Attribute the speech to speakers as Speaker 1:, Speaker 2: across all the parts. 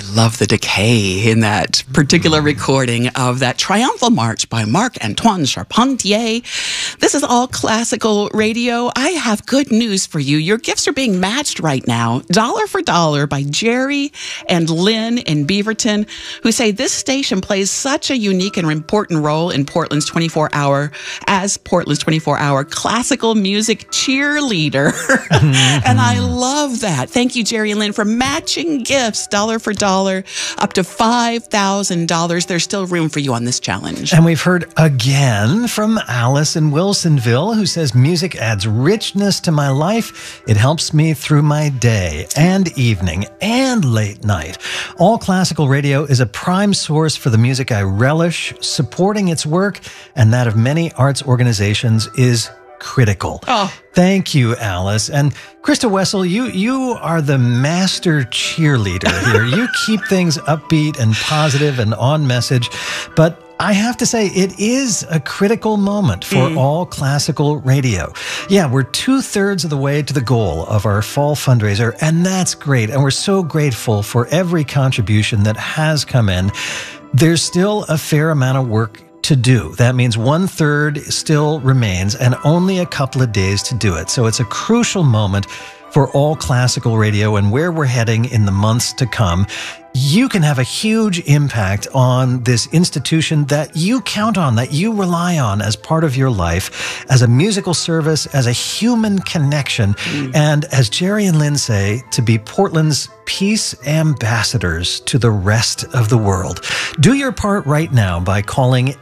Speaker 1: love the decay in that particular recording of that Triumphal March by Marc-Antoine Charpentier. This is All Classical Radio. I have good news for you. Your gifts are being matched right now, dollar for dollar, by Jerry and Lynn in Beaverton, who say this station plays such a unique and important role in Portland's 24-hour classical music cheerleader. And I love that. Thank you, Jerry and Lynn, for matching gifts, dollar for dollar, up to $5,000. There's still room for you on this challenge.
Speaker 2: And we've heard again from Alice in Wilsonville, who says, music adds richness to my life. It helps me through my day and evening and late night. All Classical Radio is a prime source for the music I relish. Supporting its work and that of many arts organizations is critical.
Speaker 1: Oh.
Speaker 2: Thank you, Alice. And Krista Wessel, you are the master cheerleader here. You keep things upbeat and positive and on message. But I have to say, it is a critical moment for All Classical Radio. Yeah, we're 2/3 of the way to the goal of our fall fundraiser, and that's great. And we're so grateful for every contribution that has come in. There's still a fair amount of work to do. That means 1/3 still remains and only a couple of days to do it. So it's a crucial moment for All Classical Radio and where we're heading in the months to come. You can have a huge impact on this institution that you count on, that you rely on as part of your life, as a musical service, as a human connection, and as Jerry and Lynn say, to be Portland's peace ambassadors to the rest of the world. Do your part right now by calling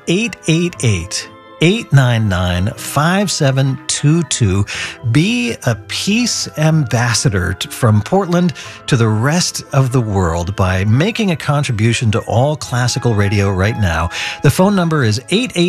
Speaker 2: 888-899-5722. Be a peace ambassador from Portland to the rest of the world by making a contribution to All Classical Radio right now. The phone number is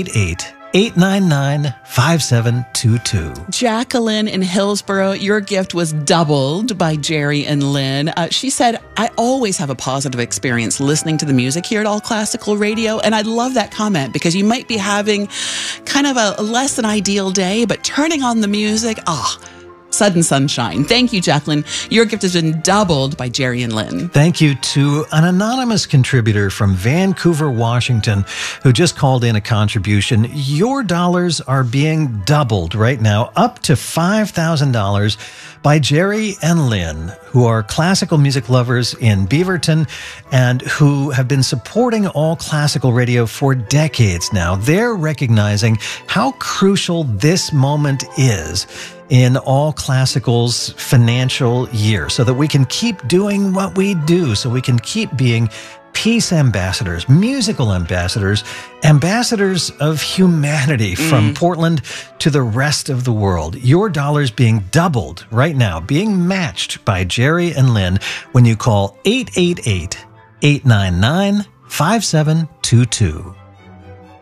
Speaker 2: 888-899-5722.
Speaker 1: Jacqueline in Hillsborough, your gift was doubled by Jerry and Lynn. She said, I always have a positive experience listening to the music here at All Classical Radio. And I love that comment because you might be having kind of a less than ideal day, but turning on the music, sudden sunshine. Thank you, Jacqueline. Your gift has been doubled by Jerry and Lynn.
Speaker 2: Thank you to an anonymous contributor from Vancouver, Washington, who just called in a contribution. Your dollars are being doubled right now, up to $5,000 by Jerry and Lynn, who are classical music lovers in Beaverton and who have been supporting All Classical Radio for decades now. They're recognizing how crucial this moment is in All Classical's financial year so that we can keep doing what we do, so we can keep being peace ambassadors, musical ambassadors, ambassadors of humanity from Portland to the rest of the world. Your dollars being doubled right now, being matched by Jerry and Lynn when you call 888-899-5722.